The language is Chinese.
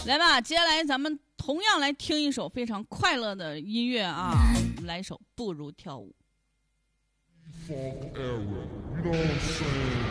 来吧，接下来咱们同样来听一首非常快乐的音乐啊，我们来一首《不如跳舞》。